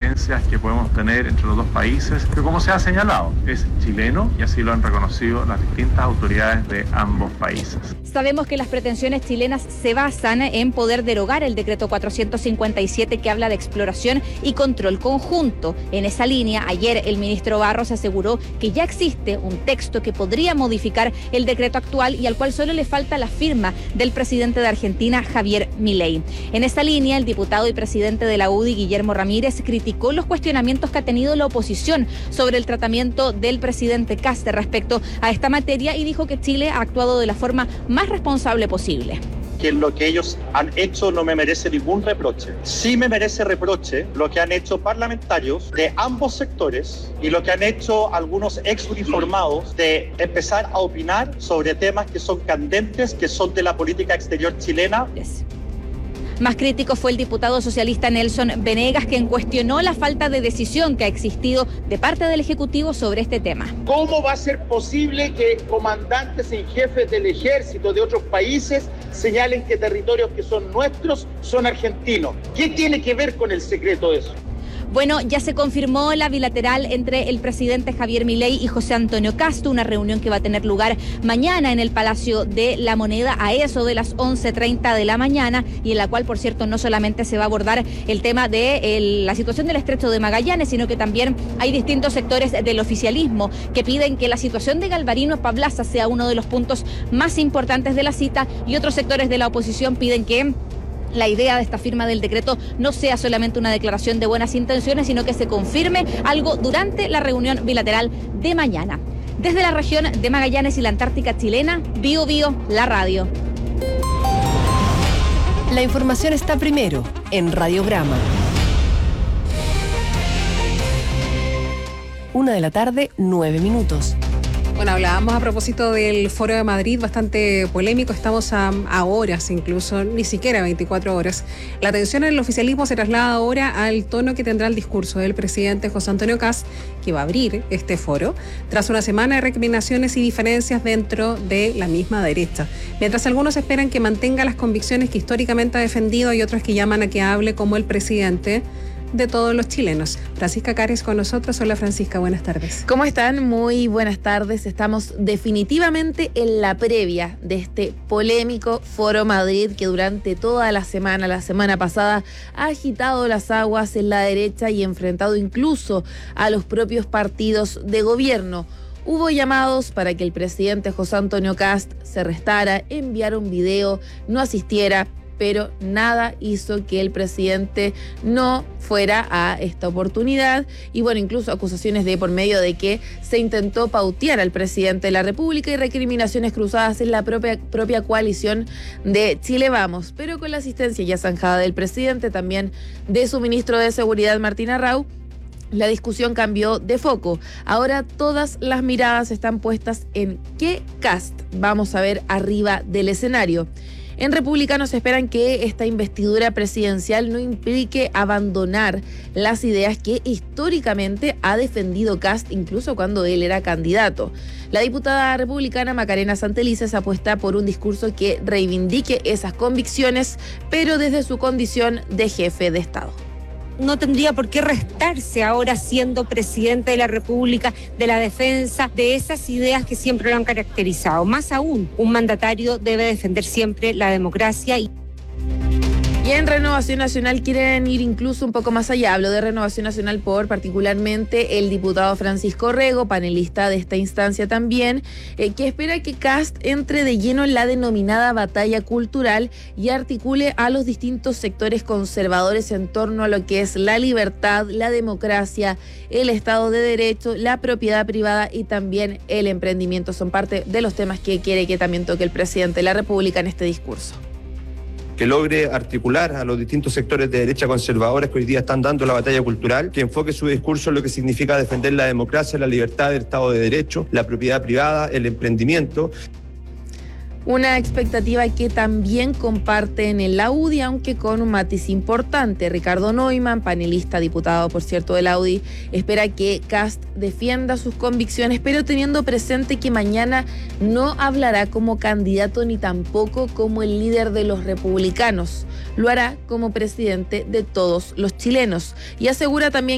diferencias que podemos tener entre los dos países, que como se ha señalado, es chileno y así lo han reconocido las distintas autoridades de ambos países. Sabemos que las pretensiones chilenas se basan en poder derogar el decreto 457 que habla de exploración y control conjunto. En esa línea, ayer el ministro Barros aseguró que ya existe un texto que podría modificar el decreto actual y al cual solo le falta la firma del presidente de Argentina, Javier Milei. En esa línea, el diputado y presidente de la UDI, Guillermo Ramírez, criticó los cuestionamientos que ha tenido la oposición sobre el tratamiento del presidente Kast respecto a esta materia y dijo que Chile ha actuado de la forma más responsable posible. Que lo que ellos han hecho no me merece ningún reproche. Sí me merece reproche lo que han hecho parlamentarios de ambos sectores y lo que han hecho algunos exuniformados de empezar a opinar sobre temas que son candentes, que son de la política exterior chilena. Más crítico fue el diputado socialista Nelson Venegas, quien cuestionó la falta de decisión que ha existido de parte del Ejecutivo sobre este tema. ¿Cómo va a ser posible que comandantes en jefes del ejército de otros países señalen que territorios que son nuestros son argentinos? ¿Qué tiene que ver con el secreto de eso? Bueno, ya se confirmó la bilateral entre el presidente Javier Milei y José Antonio Kast, una reunión que va a tener lugar mañana en el Palacio de la Moneda a eso de las 11:30 de la mañana y en la cual, por cierto, no solamente se va a abordar el tema de la situación del Estrecho de Magallanes, sino que también hay distintos sectores del oficialismo que piden que la situación de Galvarino Pablaza sea uno de los puntos más importantes de la cita y otros sectores de la oposición piden que la idea de esta firma del decreto no sea solamente una declaración de buenas intenciones, sino que se confirme algo durante la reunión bilateral de mañana. Desde la región de Magallanes y la Antártica chilena, Bio Bio, la radio. La información está primero en Radiograma. 1:09 p.m. Bueno, hablábamos a propósito del Foro de Madrid, bastante polémico, estamos a horas incluso, ni siquiera 24 horas. La atención en el oficialismo se traslada ahora al tono que tendrá el discurso del presidente José Antonio Kast, que va a abrir este foro, tras una semana de recriminaciones y diferencias dentro de la misma derecha. Mientras algunos esperan que mantenga las convicciones que históricamente ha defendido y otros que llaman a que hable como el presidente de todos los chilenos. Francisca Cares con nosotros. Hola Francisca, buenas tardes. ¿Cómo están? Muy buenas tardes. Estamos definitivamente en la previa de este polémico Foro Madrid que durante toda la semana pasada, ha agitado las aguas en la derecha y enfrentado incluso a los propios partidos de gobierno. Hubo llamados para que el presidente José Antonio Kast se restara, enviara un video, no asistiera, pero nada hizo que el presidente no fuera a esta oportunidad. Y bueno, incluso acusaciones de por medio de que se intentó pautear al presidente de la República y recriminaciones cruzadas en la propia coalición de Chile Vamos. Pero con la asistencia ya zanjada del presidente, también de su ministro de Seguridad, Martín Arrau, la discusión cambió de foco. Ahora todas las miradas están puestas en qué Kast vamos a ver arriba del escenario. En Republicanos esperan que esta investidura presidencial no implique abandonar las ideas que históricamente ha defendido Kast, incluso cuando él era candidato. La diputada republicana Macarena Santelices apuesta por un discurso que reivindique esas convicciones, pero desde su condición de jefe de Estado. No tendría por qué restarse ahora siendo presidente de la República de la defensa de esas ideas que siempre lo han caracterizado. Más aún, un mandatario debe defender siempre la democracia. Y en Renovación Nacional quieren ir incluso un poco más allá. Hablo de Renovación Nacional por particularmente el diputado Francisco Rego, panelista de esta instancia también, que espera que Kast entre de lleno en la denominada batalla cultural y articule a los distintos sectores conservadores en torno a lo que es la libertad, la democracia, el Estado de Derecho, la propiedad privada y también el emprendimiento. Son parte de los temas que quiere que también toque el presidente de la República en este discurso. Que logre articular a los distintos sectores de derecha conservadores que hoy día están dando la batalla cultural, que enfoque su discurso en lo que significa defender la democracia, la libertad, el Estado de Derecho, la propiedad privada, el emprendimiento. Una expectativa que también comparten en la UDI, aunque con un matiz importante. Ricardo Neumann, panelista, diputado por cierto de la UDI, espera que Kast defienda sus convicciones, pero teniendo presente que mañana no hablará como candidato ni tampoco como el líder de los republicanos. Lo hará como presidente de todos los chilenos. Y asegura también